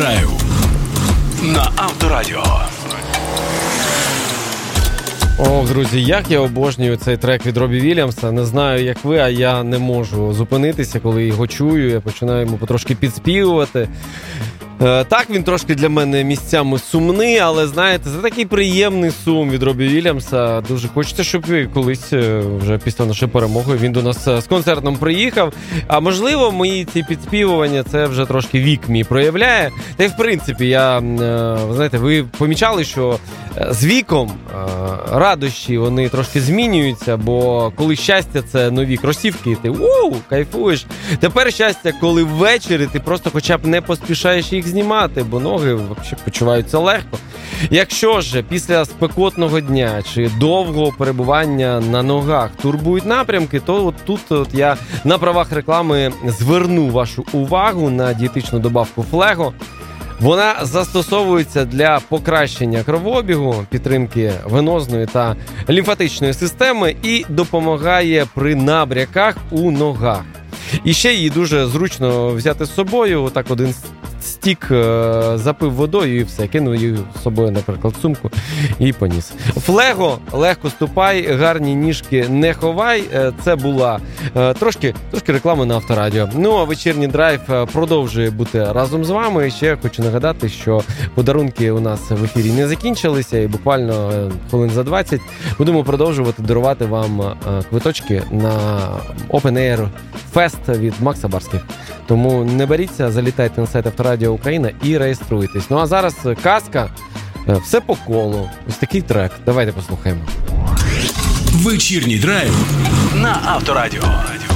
драйв на Авторадіо. Ох, друзі, як я обожнюю цей трек від Робі Вільямса. Не знаю, як ви, а я не можу зупинитися, коли його чую. Я починаю йому потрошки підспівувати. Так, він трошки для мене місцями сумний, але, знаєте, це такий приємний сум від Робі Вільямса. Дуже хочеться, щоб колись, вже після нашої перемоги, він до нас з концертом приїхав. А можливо, мої ці підспівування, це вже трошки вік мій проявляє. Та й, в принципі, знаєте, ви помічали, що з віком радощі, вони трошки змінюються, бо коли щастя, це нові кросівки, і ти кайфуєш. Тепер щастя, коли ввечері ти просто хоча б не поспішаєш їх знімати, бо ноги взагалі почуваються легко. Якщо ж після спекотного дня чи довгого перебування на ногах турбують напрямки, то тут я на правах реклами зверну вашу увагу на дієтичну добавку Флего. Вона застосовується для покращення кровообігу, підтримки венозної та лімфатичної системи і допомагає при набряках у ногах. І ще її дуже зручно взяти з собою, отак один стік запив водою і все, кинув її з собою, наприклад, в сумку і поніс. Флего, легко ступай, гарні ніжки не ховай. Це була трошки реклама на Авторадіо. Ну, а вечірній драйв продовжує бути разом з вами. І ще хочу нагадати, що подарунки у нас в ефірі не закінчилися, і буквально хвилин за 20 будемо продовжувати дарувати вам квиточки на Open Air Fest від Макса Барських. Тому не боріться, залітайте на сайт Авторадіо Україна і реєструйтесь. Ну а зараз казка, все по колу. Ось такий трек. Давайте послухаємо. Вечірній драйв на Авторадіо.